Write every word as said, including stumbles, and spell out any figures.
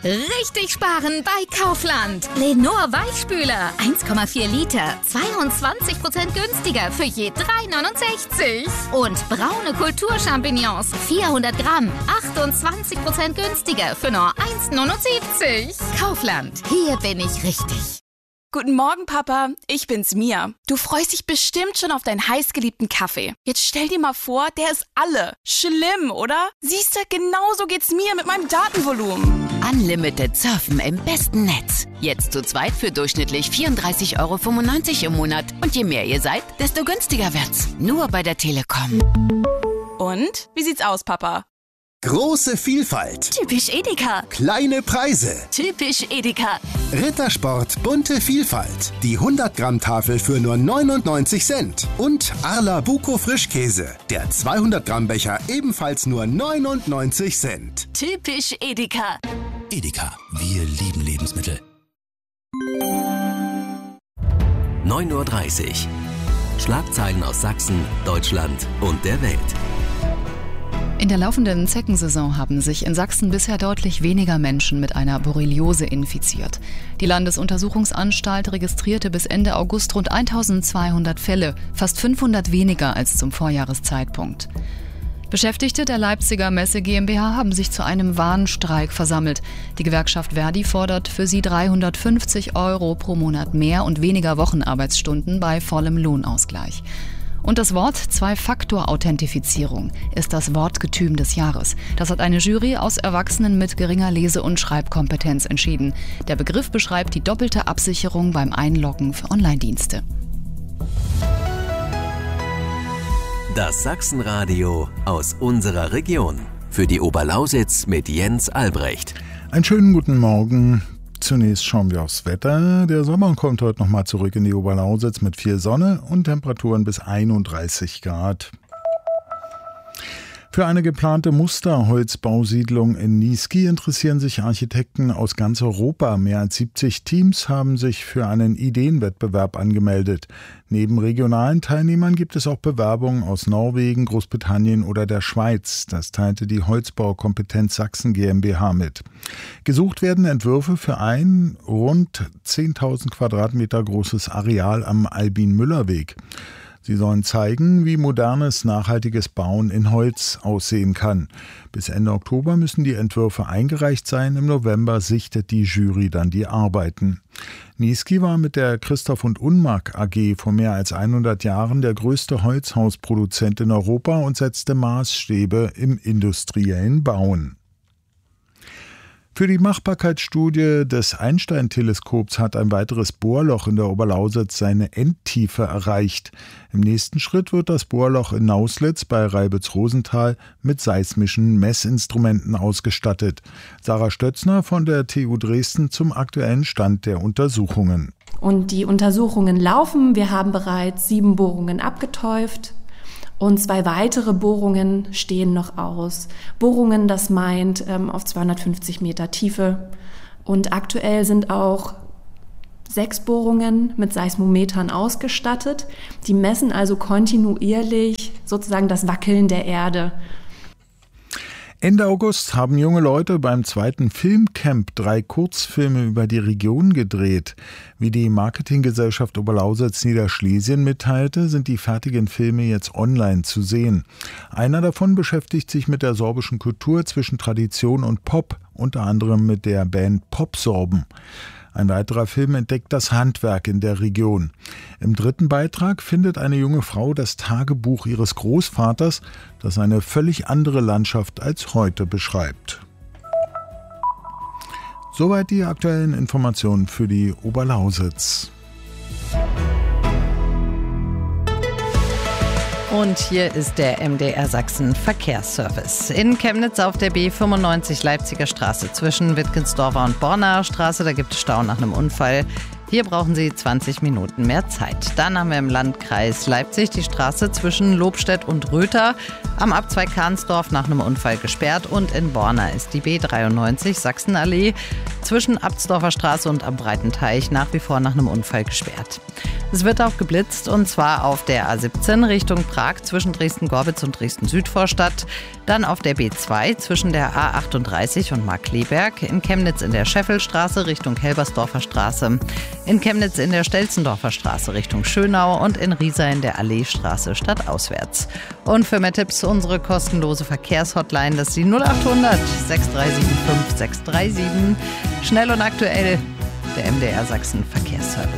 Richtig sparen bei Kaufland. Lenor Weichspüler, eins Komma vier Liter, zweiundzwanzig Prozent günstiger für je drei neunundsechzig. Und braune Kulturchampignons, vierhundert Gramm, achtundzwanzig Prozent günstiger für nur eins neunundsiebzig. Kaufland, hier bin ich richtig. Guten Morgen, Papa. Ich bin's, Mia. Du freust dich bestimmt schon auf deinen heißgeliebten Kaffee. Jetzt stell dir mal vor, der ist alle. Schlimm, oder? Siehst du, genauso geht's mir mit meinem Datenvolumen. Unlimited Surfen im besten Netz. Jetzt zu zweit für durchschnittlich vierunddreißig Euro fünfundneunzig im Monat. Und je mehr ihr seid, desto günstiger wird's. Nur bei der Telekom. Und? Wie sieht's aus, Papa? Große Vielfalt. Typisch Edeka. Kleine Preise. Typisch Edeka. Rittersport bunte Vielfalt. Die hundert Gramm Tafel für nur neunundneunzig Cent. Und Arla Buko Frischkäse. Der zweihundert Gramm Becher ebenfalls nur neunundneunzig Cent. Typisch Edeka. Edeka. Wir lieben Lebensmittel. neun Uhr dreißig. Schlagzeilen aus Sachsen, Deutschland und der Welt. In der laufenden Zeckensaison haben sich in Sachsen bisher deutlich weniger Menschen mit einer Borreliose infiziert. Die Landesuntersuchungsanstalt registrierte bis Ende August rund eintausendzweihundert Fälle, fast fünfhundert weniger als zum Vorjahreszeitpunkt. Beschäftigte der Leipziger Messe GmbH haben sich zu einem Warnstreik versammelt. Die Gewerkschaft Verdi fordert für sie dreihundertfünfzig Euro pro Monat mehr und weniger Wochenarbeitsstunden bei vollem Lohnausgleich. Und das Wort Zwei-Faktor-Authentifizierung ist das Wortgetüm des Jahres. Das hat eine Jury aus Erwachsenen mit geringer Lese- und Schreibkompetenz entschieden. Der Begriff beschreibt die doppelte Absicherung beim Einloggen für Online-Dienste. Das Sachsenradio aus unserer Region. Für die Oberlausitz mit Jens Albrecht. Einen schönen guten Morgen. Zunächst schauen wir aufs Wetter. Der Sommer kommt heute nochmal zurück in die Oberlausitz mit viel Sonne und Temperaturen bis einunddreißig Grad. Für eine geplante Musterholzbausiedlung in Niesky interessieren sich Architekten aus ganz Europa. Mehr als siebzig Teams haben sich für einen Ideenwettbewerb angemeldet. Neben regionalen Teilnehmern gibt es auch Bewerbungen aus Norwegen, Großbritannien oder der Schweiz. Das teilte die Holzbaukompetenz Sachsen GmbH mit. Gesucht werden Entwürfe für ein rund zehntausend Quadratmeter großes Areal am Albin-Müller-Weg. Sie sollen zeigen, wie modernes, nachhaltiges Bauen in Holz aussehen kann. Bis Ende Oktober müssen die Entwürfe eingereicht sein. Im November sichtet die Jury dann die Arbeiten. Niesky war mit der Christoph und Unmark A G vor mehr als hundert Jahren der größte Holzhausproduzent in Europa und setzte Maßstäbe im industriellen Bauen. Für die Machbarkeitsstudie des Einstein-Teleskops hat ein weiteres Bohrloch in der Oberlausitz seine Endtiefe erreicht. Im nächsten Schritt wird das Bohrloch in Nauslitz bei Reibitz-Rosenthal mit seismischen Messinstrumenten ausgestattet. Sarah Stötzner von der T U Dresden zum aktuellen Stand der Untersuchungen. Und die Untersuchungen laufen. Wir haben bereits sieben Bohrungen abgeteuft. Und zwei weitere Bohrungen stehen noch aus. Bohrungen, das meint ähm, auf zweihundertfünfzig Meter Tiefe. Und aktuell sind auch sechs Bohrungen mit Seismometern ausgestattet. Die messen also kontinuierlich sozusagen das Wackeln der Erde. Ende August haben junge Leute beim zweiten Filmcamp drei Kurzfilme über die Region gedreht. Wie die Marketinggesellschaft Oberlausitz Niederschlesien mitteilte, sind die fertigen Filme jetzt online zu sehen. Einer davon beschäftigt sich mit der sorbischen Kultur zwischen Tradition und Pop, unter anderem mit der Band Popsorben. Ein weiterer Film entdeckt das Handwerk in der Region. Im dritten Beitrag findet eine junge Frau das Tagebuch ihres Großvaters, das eine völlig andere Landschaft als heute beschreibt. Soweit die aktuellen Informationen für die Oberlausitz. Und hier ist der M D R Sachsen Verkehrsservice. In Chemnitz auf der B fünfundneunzig Leipziger Straße zwischen Wittgensdorfer und Bornaer Straße. Da gibt es Stau nach einem Unfall. Hier brauchen Sie zwanzig Minuten mehr Zeit. Dann haben wir im Landkreis Leipzig die Straße zwischen Lobstedt und Röther am Abzweig Kahnsdorf nach einem Unfall gesperrt und in Borna ist die B dreiundneunzig Sachsenallee zwischen Abtsdorfer Straße und am Breitenteich nach wie vor nach einem Unfall gesperrt. Es wird auch geblitzt und zwar auf der A siebzehn Richtung Prag zwischen Dresden-Gorbitz und Dresden-Südvorstadt, dann auf der B zwei zwischen der A achtunddreißig und Markkleeberg, in Chemnitz in der Scheffelstraße Richtung Helbersdorfer Straße, in Chemnitz in der Stelzendorfer Straße Richtung Schönau und in Riesa in der Alleestraße stadtauswärts. Und für mehr Tipps unsere kostenlose Verkehrshotline, das ist die null achthundert sechs drei sieben fünf sechs drei sieben. Schnell und aktuell, der M D R Sachsen Verkehrsservice.